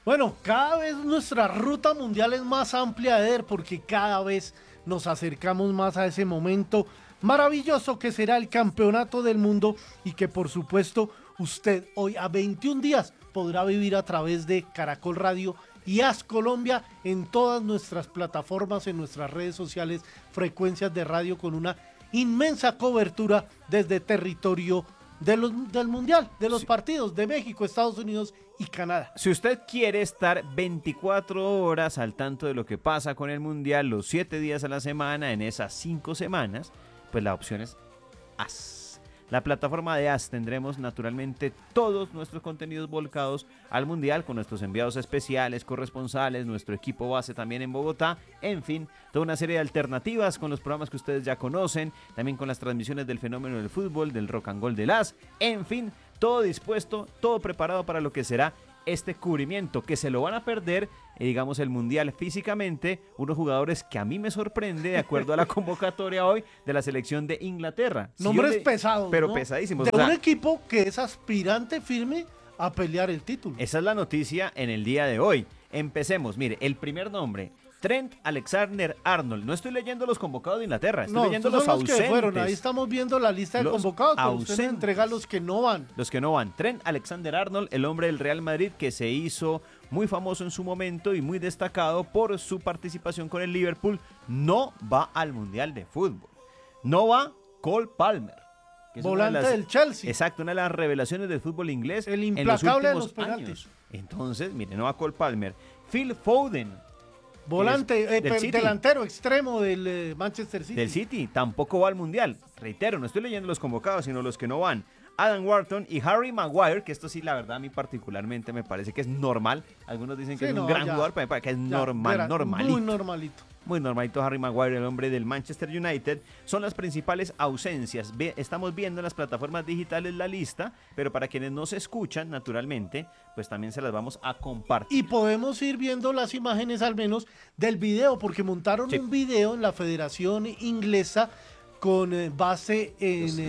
Bueno, cada vez nuestra ruta mundial es más amplia, Eder, porque cada vez nos acercamos más a ese momento maravilloso que será el campeonato del mundo y que por supuesto usted hoy a 21 días podrá vivir a través de Caracol Radio y AS Colombia en todas nuestras plataformas, en nuestras redes sociales, frecuencias de radio con una inmensa cobertura desde territorio del Mundial, de los partidos de México, Estados Unidos y Canadá. Si usted quiere estar 24 horas al tanto de lo que pasa con el Mundial, los 7 días a la semana, en esas 5 semanas, pues la opción es AS. La plataforma de AS tendremos naturalmente todos nuestros contenidos volcados al Mundial con nuestros enviados especiales, corresponsales, nuestro equipo base también en Bogotá, en fin, toda una serie de alternativas con los programas que ustedes ya conocen, también con las transmisiones del fenómeno del fútbol, del rock and roll del AS, en fin, todo dispuesto, todo preparado para lo que será este cubrimiento, que se lo van a perder, digamos, el Mundial físicamente, unos jugadores que a mí me sorprende, de acuerdo a la convocatoria hoy de la selección de Inglaterra. Nombres pesados, pero ¿no? pesadísimos. De un equipo que es aspirante firme a pelear el título. Esa es la noticia en el día de hoy. Empecemos, mire, el primer nombre, Trent Alexander-Arnold. No estoy leyendo los convocados de Inglaterra, estoy leyendo los ausentes. Que fueron. Ahí estamos viendo la lista de convocados, pero usted me entrega los que no van. Los que no van. Trent Alexander-Arnold, el hombre del Real Madrid que se hizo muy famoso en su momento y muy destacado por su participación con el Liverpool, no va al Mundial de Fútbol. No va Cole Palmer, volante del Chelsea. Exacto, una de las revelaciones del fútbol inglés el implacable en los de los penaltis. Entonces, mire, no va Cole Palmer. Phil Foden, volante, delantero extremo del Manchester City. Del City, tampoco va al Mundial. Reitero, no estoy leyendo los convocados, sino los que no van. Adam Wharton y Harry Maguire, que esto sí, la verdad, a mí particularmente me parece que es normal. Algunos dicen que es un gran jugador, pero me parece que es normalito. Muy normalito. Muy normalito Harry Maguire, el hombre del Manchester United. Son las principales ausencias. Estamos viendo en las plataformas digitales la lista, pero para quienes no se escuchan, naturalmente, pues también se las vamos a compartir. Y podemos ir viendo las imágenes al menos del video, porque montaron un video en la Federación Inglesa con base en...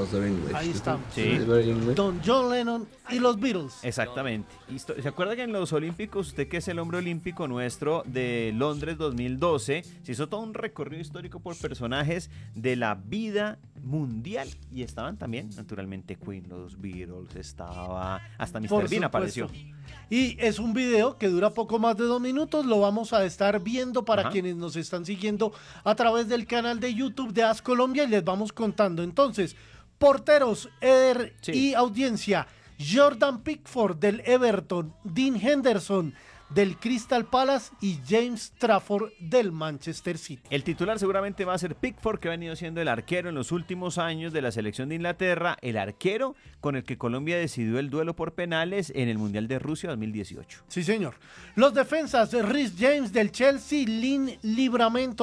ahí estamos. Sí. Don John Lennon y los Beatles. Exactamente. ¿Se acuerda que en los Olímpicos, usted que es el hombre olímpico nuestro de Londres 2012, se hizo todo un recorrido histórico por personajes de la vida mundial? Y estaban también, naturalmente, Queen, los Beatles, estaba... Hasta Mr. Bean apareció. Y es un video que dura poco más de 2 minutos, lo vamos a estar viendo para quienes nos están siguiendo a través del canal de YouTube de AS Colombia y les vamos contando. Entonces, porteros, Eder y audiencia, Jordan Pickford del Everton, Dean Henderson del Crystal Palace y James Trafford del Manchester City. El titular seguramente va a ser Pickford, que ha venido siendo el arquero en los últimos años de la selección de Inglaterra, el arquero con el que Colombia decidió el duelo por penales en el Mundial de Rusia 2018. Sí, señor. Los defensas, Reece James del Chelsea, Tino Livramento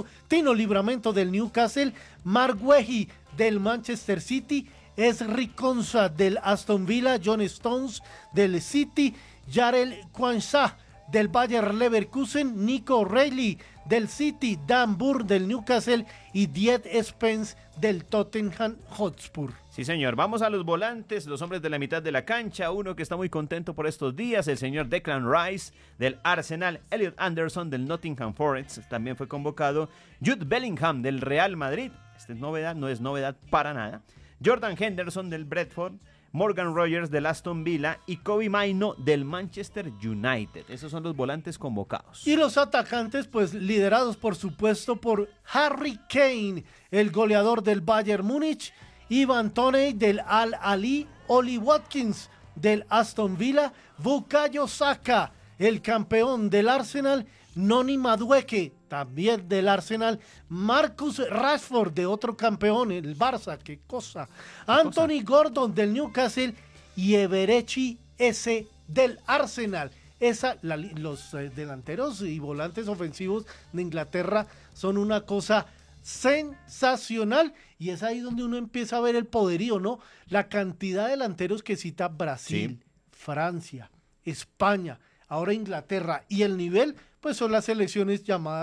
del Newcastle, Mark Guehi del Manchester City, Esri Konsa del Aston Villa, John Stones del City, Jarell Quansah del Bayer Leverkusen, Nico Reilly del City, Dan Burn del Newcastle y Diet Spence del Tottenham Hotspur. Sí, señor. Vamos a los volantes, los hombres de la mitad de la cancha. Uno que está muy contento por estos días, el señor Declan Rice del Arsenal, Elliot Anderson del Nottingham Forest, también fue convocado, Jude Bellingham del Real Madrid, esta es novedad, no es novedad para nada, Jordan Henderson del Brentford, Morgan Rogers del Aston Villa y Kobbie Mainoo del Manchester United. Esos son los volantes convocados. Y los atacantes, pues liderados por supuesto por Harry Kane, el goleador del Bayern Múnich, Ivan Toney del Al Ahly, Oli Watkins del Aston Villa, Bukayo Saka, el campeón del Arsenal, Noni Madueke, también del Arsenal, Marcus Rashford, de otro campeón, el Barça, qué cosa, Anthony Gordon del Newcastle y Eberechi S del Arsenal. Los delanteros y volantes ofensivos de Inglaterra son una cosa sensacional y es ahí donde uno empieza a ver el poderío, ¿no? La cantidad de delanteros que cita Brasil, Francia, España, ahora Inglaterra, y el nivel, pues son las selecciones llamadas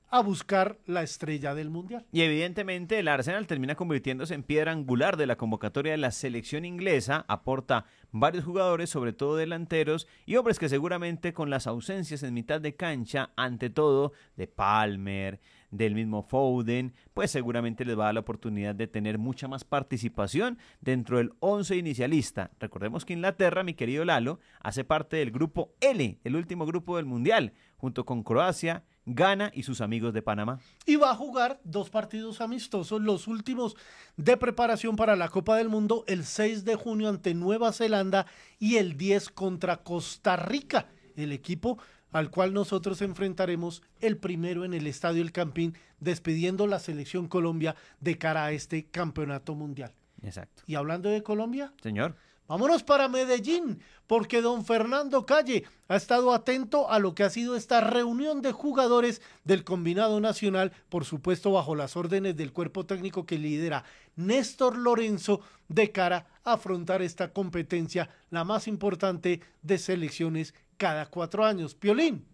a buscar la estrella del Mundial. Y evidentemente el Arsenal termina convirtiéndose en piedra angular de la convocatoria de la selección inglesa, aporta varios jugadores, sobre todo delanteros, y hombres que seguramente con las ausencias en mitad de cancha, ante todo de Palmer, del mismo Foden, pues seguramente les va a dar la oportunidad de tener mucha más participación dentro del 11 inicialista. Recordemos que Inglaterra, mi querido Lalo, hace parte del grupo L, el último grupo del Mundial, junto con Croacia, Ghana y sus amigos de Panamá. Y va a jugar 2 partidos amistosos, los últimos de preparación para la Copa del Mundo, el 6 de junio ante Nueva Zelanda y el 10 contra Costa Rica, el equipo al cual nosotros enfrentaremos el primero en el Estadio El Campín, despidiendo la selección Colombia de cara a este campeonato mundial. Exacto. Y hablando de Colombia, Señor. vámonos para Medellín, porque don Fernando Calle ha estado atento a lo que ha sido esta reunión de jugadores del combinado nacional, por supuesto bajo las órdenes del cuerpo técnico que lidera Néstor Lorenzo, de cara a afrontar esta competencia, la más importante de selecciones cada 4 años. Piolín.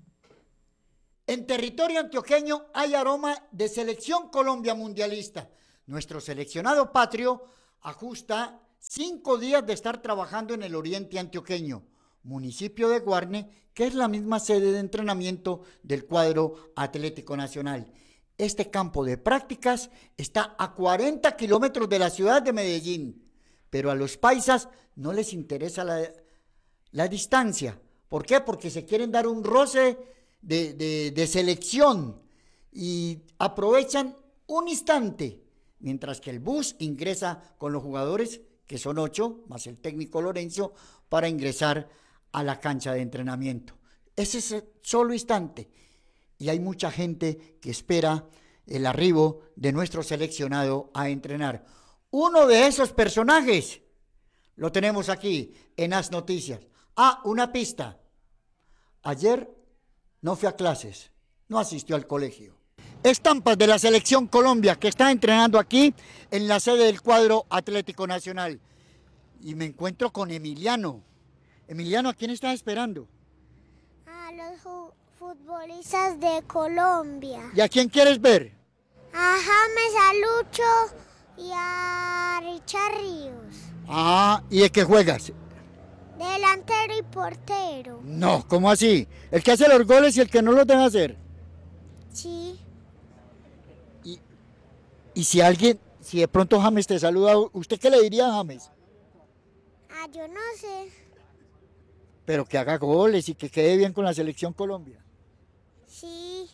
En territorio antioqueño hay aroma de selección Colombia mundialista. Nuestro seleccionado patrio ajusta 5 días de estar trabajando en el oriente antioqueño, municipio de Guarne, que es la misma sede de entrenamiento del cuadro Atlético Nacional. Este campo de prácticas está a 40 kilómetros de la ciudad de Medellín, pero a los paisas no les interesa la distancia. ¿Por qué? Porque se quieren dar un roce de selección y aprovechan un instante, mientras que el bus ingresa con los jugadores, que son 8, más el técnico Lorenzo, para ingresar a la cancha de entrenamiento. Ese es el solo instante. Y hay mucha gente que espera el arribo de nuestro seleccionado a entrenar. Uno de esos personajes lo tenemos aquí en As Noticias. Una pista. Ayer no fue a clases, no asistió al colegio. Estampas de la selección Colombia que está entrenando aquí en la sede del cuadro Atlético Nacional. Y me encuentro con Emiliano. Emiliano, ¿a quién estás esperando? A los futbolistas de Colombia. ¿Y a quién quieres ver? A James, a Lucho y a Richard Ríos. ¿Y de qué juegas? Delantero y portero. No, ¿cómo así? El que hace los goles y el que no los deja hacer. Sí. Y si de pronto James te saluda, ¿usted qué le diría a James? Yo no sé. Pero que haga goles y que quede bien con la selección Colombia. Sí.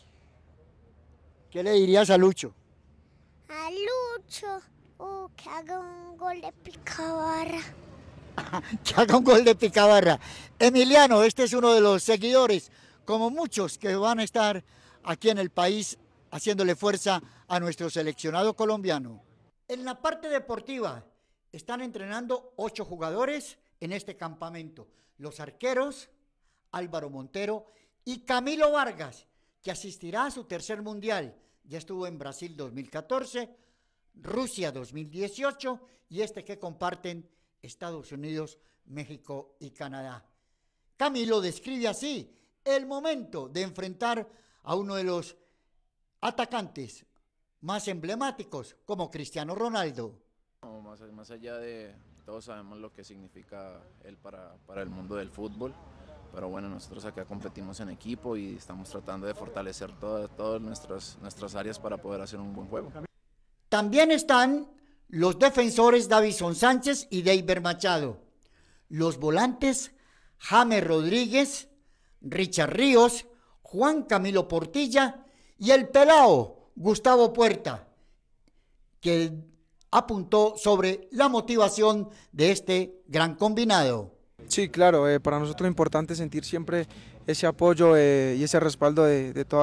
¿Qué le dirías a Lucho? A Lucho. Que haga un gol de picabarra. Que haga un gol de picabarra. Emiliano, este es uno de los seguidores, como muchos que van a estar aquí en el país haciéndole fuerza a nuestro seleccionado colombiano. En la parte deportiva están entrenando 8 jugadores en este campamento. Los arqueros, Álvaro Montero y Camilo Vargas, que asistirá a su tercer mundial. Ya estuvo en Brasil 2014, Rusia 2018 y este que comparten Estados Unidos, México y Canadá. Camilo describe así el momento de enfrentar a uno de los atacantes más emblemáticos como Cristiano Ronaldo. Más allá de todos sabemos lo que significa él para el mundo del fútbol, pero bueno, nosotros acá competimos en equipo y estamos tratando de fortalecer todas nuestras áreas para poder hacer un buen juego. También están los defensores Davison Sánchez y Deiber Machado, los volantes James Rodríguez, Richard Ríos, Juan Camilo Portilla y el pelao Gustavo Puerta, que apuntó sobre la motivación de este gran combinado. Sí, claro, para nosotros es importante sentir siempre ese apoyo y ese respaldo de toda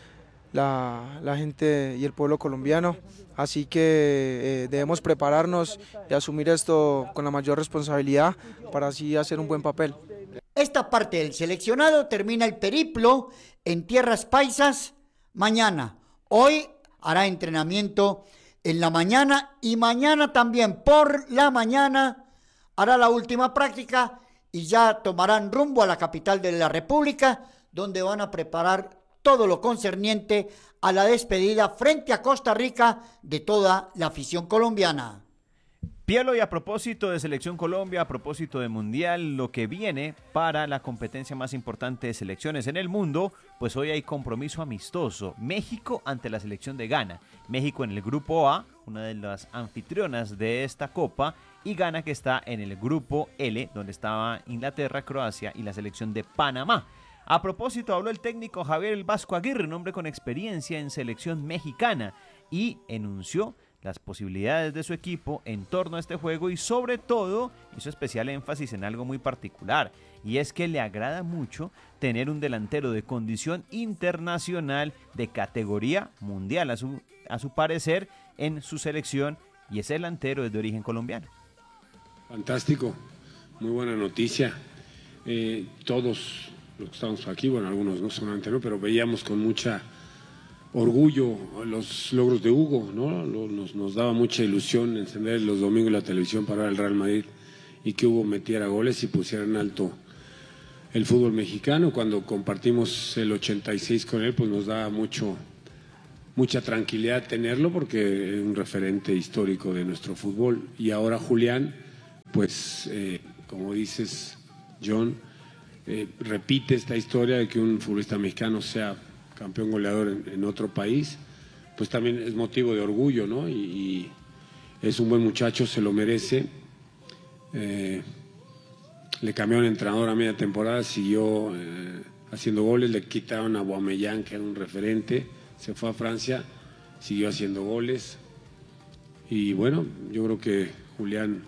la gente y el pueblo colombiano, así que debemos prepararnos y asumir esto con la mayor responsabilidad para así hacer un buen papel. Esta parte del seleccionado termina el periplo en tierras paisas mañana. Hoy hará entrenamiento en la mañana y mañana también por la mañana hará la última práctica y ya tomarán rumbo a la capital de la República, donde van a preparar todo lo concerniente a la despedida frente a Costa Rica de toda la afición colombiana. Pielo, y a propósito de Selección Colombia, a propósito de Mundial, lo que viene para la competencia más importante de selecciones en el mundo, pues hoy hay compromiso amistoso. México ante la selección de Ghana. México en el grupo A, una de las anfitrionas de esta copa, y Ghana que está en el grupo L, donde estaba Inglaterra, Croacia y la selección de Panamá. A propósito, habló el técnico Javier El Vasco Aguirre, un hombre con experiencia en selección mexicana, y enunció las posibilidades de su equipo en torno a este juego y sobre todo hizo especial énfasis en algo muy particular, y es que le agrada mucho tener un delantero de condición internacional de categoría mundial a su parecer en su selección, y ese delantero es de origen colombiano. Fantástico, muy buena noticia. Todos los que estamos aquí, bueno, algunos no solamente no, pero veíamos con mucha orgullo los logros de Hugo, ¿no? Nos daba mucha ilusión encender los domingos la televisión para ver el Real Madrid y que Hugo metiera goles y pusiera en alto el fútbol mexicano. Cuando compartimos el 86 con él, pues nos da mucha tranquilidad tenerlo, porque es un referente histórico de nuestro fútbol. Y ahora Julián, pues como dices, John, repite esta historia de que un futbolista mexicano sea campeón goleador en otro país, pues también es motivo de orgullo, ¿no? Y es un buen muchacho, se lo merece. Le cambiaron de entrenador a media temporada, siguió haciendo goles, le quitaron a Aubameyang, que era un referente, se fue a Francia, siguió haciendo goles. Y bueno, yo creo que Julián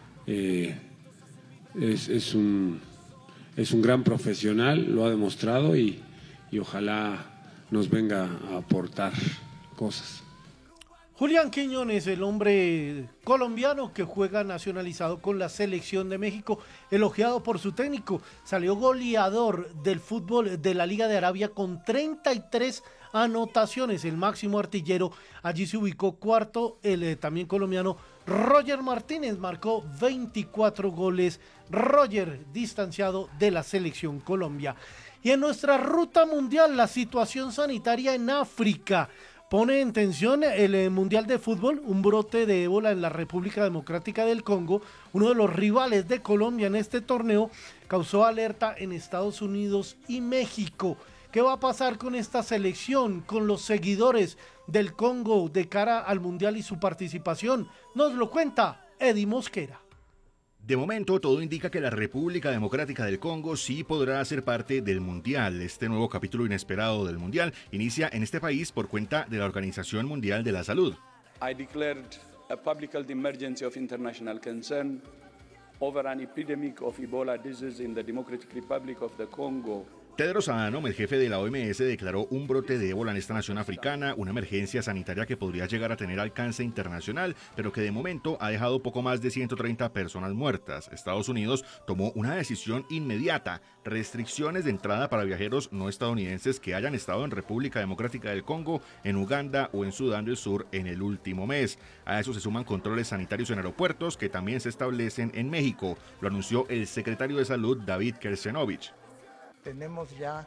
es un gran profesional, lo ha demostrado, y ojalá nos venga a aportar cosas. Julián Quiñones, el hombre colombiano que juega nacionalizado con la selección de México, elogiado por su técnico, salió goleador del fútbol de la Liga de Arabia con 33 anotaciones, el máximo artillero. Allí se ubicó cuarto el también colombiano Roger Martínez, marcó 24 goles. Roger, distanciado de la selección Colombia. Y en nuestra ruta mundial, la situación sanitaria en África pone en tensión el Mundial de Fútbol. Un brote de ébola en la República Democrática del Congo, uno de los rivales de Colombia en este torneo, causó alerta en Estados Unidos y México. ¿Qué va a pasar con esta selección, con los seguidores del Congo de cara al Mundial y su participación? Nos lo cuenta Eddie Mosquera. De momento, todo indica que la República Democrática del Congo sí podrá ser parte del Mundial. Este nuevo capítulo inesperado del Mundial inicia en este país por cuenta de la Organización Mundial de la Salud. I declared a public health emergency of international concern over an epidemic of Ebola disease in the Democratic Republic of the Congo. Tedros Adhanom, el jefe de la OMS, declaró un brote de ébola en esta nación africana, una emergencia sanitaria que podría llegar a tener alcance internacional, pero que de momento ha dejado poco más de 130 personas muertas. Estados Unidos tomó una decisión inmediata: restricciones de entrada para viajeros no estadounidenses que hayan estado en República Democrática del Congo, en Uganda o en Sudán del Sur en el último mes. A eso se suman controles sanitarios en aeropuertos que también se establecen en México. Lo anunció el secretario de Salud, David Kersenovich. Tenemos ya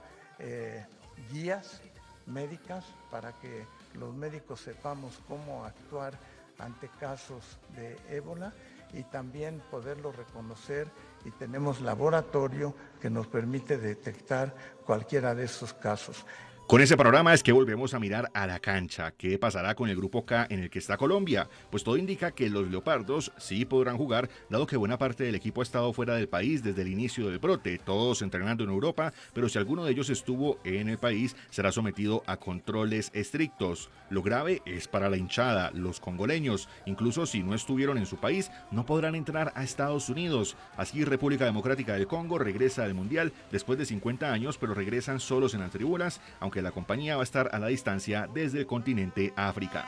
guías médicas para que los médicos sepamos cómo actuar ante casos de ébola y también poderlo reconocer, y tenemos laboratorio que nos permite detectar cualquiera de esos casos. Con ese panorama es que volvemos a mirar a la cancha. ¿Qué pasará con el grupo K en el que está Colombia? Pues todo indica que los Leopardos sí podrán jugar, dado que buena parte del equipo ha estado fuera del país desde el inicio del brote, todos entrenando en Europa, pero si alguno de ellos estuvo en el país, será sometido a controles estrictos. Lo grave es para la hinchada, los congoleños, incluso si no estuvieron en su país, no podrán entrar a Estados Unidos. Así, República Democrática del Congo regresa al Mundial después de 50 años, pero regresan solos en las tribunas, aunque la compañía va a estar a la distancia desde el continente africano.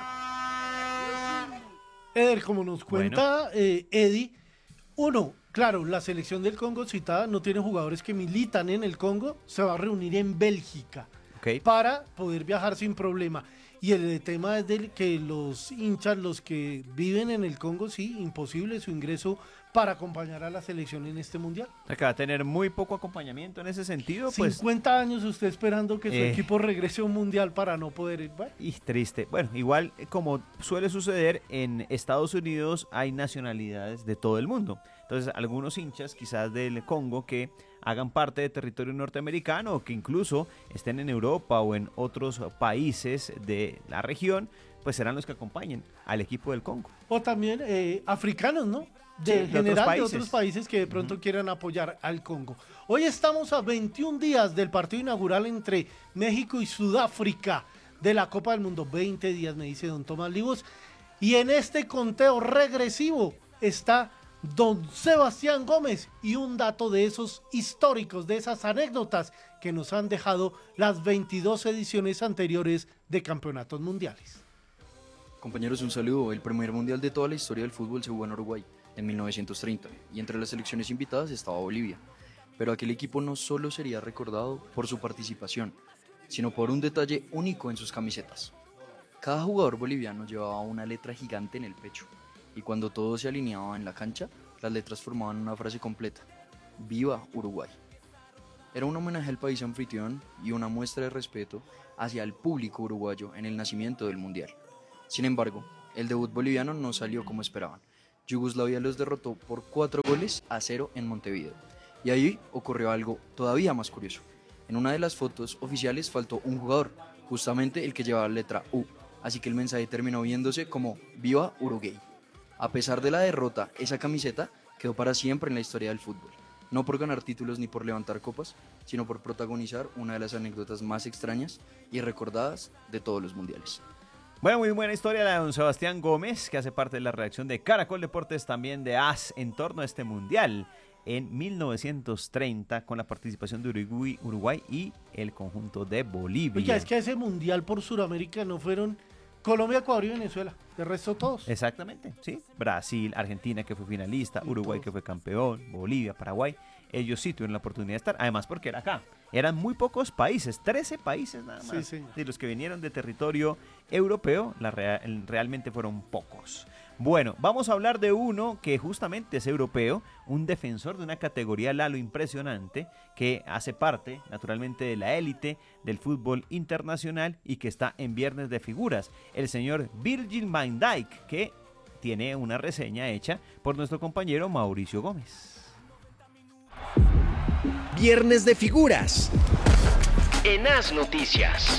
Eder, como nos cuenta Eddie, claro, la selección del Congo citada no tiene jugadores que militan en el Congo, se va a reunir en Bélgica para poder viajar sin problema. Y el tema es que los hinchas, los que viven en el Congo, sí, imposible su ingreso para acompañar a la selección en este mundial. Acá va a tener muy poco acompañamiento en ese sentido. 50 años usted esperando que su equipo regrese a un mundial para no poder ir. Bueno. Y triste. Bueno, igual como suele suceder, en Estados Unidos hay nacionalidades de todo el mundo. Entonces, algunos hinchas quizás del Congo que hagan parte de territorio norteamericano o que incluso estén en Europa o en otros países de la región, pues serán los que acompañen al equipo del Congo. O también africanos, ¿no? De otros países que de pronto quieran apoyar al Congo. Hoy estamos a 21 días del partido inaugural entre México y Sudáfrica de la Copa del Mundo. 20 días, me dice don Tomás Livos. Y en este conteo regresivo está don Sebastián Gómez y un dato de esos históricos, de esas anécdotas que nos han dejado las 22 ediciones anteriores de campeonatos mundiales. Compañeros, un saludo. El primer mundial de toda la historia del fútbol se jugó en Uruguay en 1930 y entre las selecciones invitadas estaba Bolivia. Pero aquel equipo no solo sería recordado por su participación, sino por un detalle único en sus camisetas. Cada jugador boliviano llevaba una letra gigante en el pecho y cuando todo se alineaba en la cancha, las letras formaban una frase completa: ¡Viva Uruguay! Era un homenaje al país anfitrión y una muestra de respeto hacia el público uruguayo en el nacimiento del mundial. Sin embargo, el debut boliviano no salió como esperaban. Yugoslavia los derrotó por 4-0 en Montevideo. Y ahí ocurrió algo todavía más curioso. En una de las fotos oficiales faltó un jugador, justamente el que llevaba la letra U, así que el mensaje terminó viéndose como ¡Viva Uruguay! A pesar de la derrota, esa camiseta quedó para siempre en la historia del fútbol. No por ganar títulos ni por levantar copas, sino por protagonizar una de las anécdotas más extrañas y recordadas de todos los mundiales. Bueno, muy buena historia la de don Sebastián Gómez, que hace parte de la redacción de Caracol Deportes, también de AS, en torno a este mundial en 1930, con la participación de Uruguay y el conjunto de Bolivia. Oye, es que ese mundial por Sudamérica no fueron Colombia, Ecuador y Venezuela, de resto todos. Exactamente, sí. Brasil, Argentina, que fue finalista, Uruguay, que fue campeón, Bolivia, Paraguay. Ellos sí tuvieron la oportunidad de estar, además porque era acá. Eran muy pocos países, 13 países nada más. Sí, de los que vinieron de territorio europeo, realmente fueron pocos. Bueno, vamos a hablar de uno que justamente es europeo, un defensor de una categoría Lalo impresionante, que hace parte naturalmente de la élite del fútbol internacional y que está en Viernes de Figuras, el señor Virgil van Dijk, que tiene una reseña hecha por nuestro compañero Mauricio Gómez. Viernes de Figuras en AS Noticias.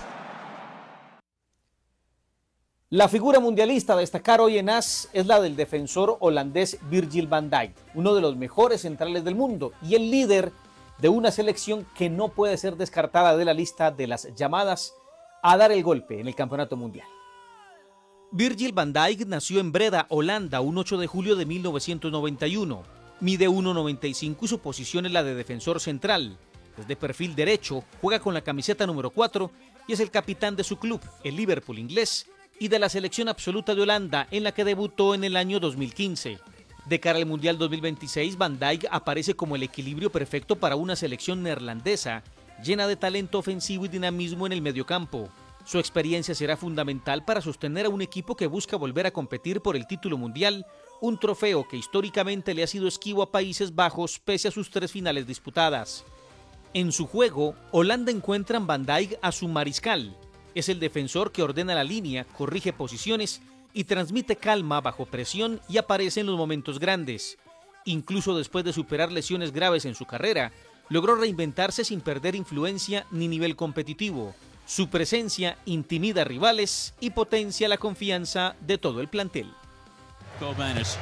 La figura mundialista a destacar hoy en AS es la del defensor holandés Virgil van Dijk, uno de los mejores centrales del mundo y el líder de una selección que no puede ser descartada de la lista de las llamadas a dar el golpe en el campeonato mundial. Virgil van Dijk nació en Breda, Holanda, un 8 de julio de 1991. Mide 1,95 y su posición es la de defensor central. Es de perfil derecho, juega con la camiseta número 4 y es el capitán de su club, el Liverpool inglés, y de la selección absoluta de Holanda, en la que debutó en el año 2015. De cara al Mundial 2026, Van Dijk aparece como el equilibrio perfecto para una selección neerlandesa, llena de talento ofensivo y dinamismo en el mediocampo. Su experiencia será fundamental para sostener a un equipo que busca volver a competir por el título mundial, un trofeo que históricamente le ha sido esquivo a Países Bajos pese a sus 3 finales disputadas. En su juego, Holanda encuentra en Van Dijk a su mariscal. Es el defensor que ordena la línea, corrige posiciones y transmite calma bajo presión y aparece en los momentos grandes. Incluso después de superar lesiones graves en su carrera, logró reinventarse sin perder influencia ni nivel competitivo. Su presencia intimida a rivales y potencia la confianza de todo el plantel. Koopmeiners.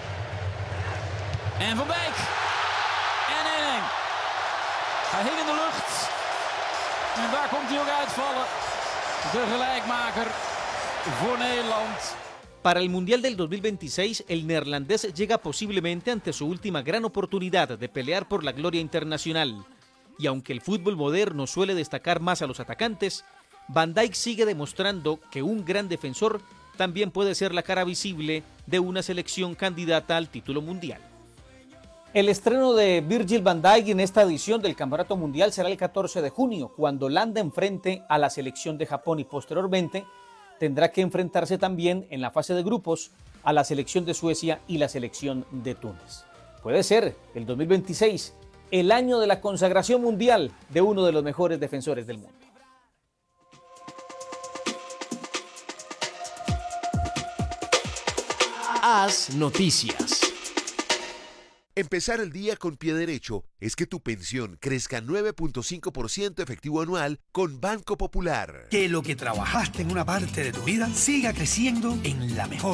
En Van Beek. En 1-1. Hij hing in de lucht. En daar komt hij ook uitvallen. De gelijkmaker voor Nederland. Para el Mundial del 2026, el neerlandés llega posiblemente ante su última gran oportunidad de pelear por la gloria internacional. Y aunque el fútbol moderno suele destacar más a los atacantes, Van Dijk sigue demostrando que un gran defensor también puede ser la cara visible de una selección candidata al título mundial. El estreno de Virgil van Dijk en esta edición del Campeonato Mundial será el 14 de junio, cuando Holanda enfrente a la selección de Japón y posteriormente tendrá que enfrentarse también en la fase de grupos a la selección de Suecia y la selección de Túnez. Puede ser el 2026 el año de la consagración mundial de uno de los mejores defensores del mundo. Haz noticias. Empezar el día con pie derecho es que tu pensión crezca 9.5% efectivo anual con Banco Popular. Que lo que trabajaste en una parte de tu vida siga creciendo en la mejor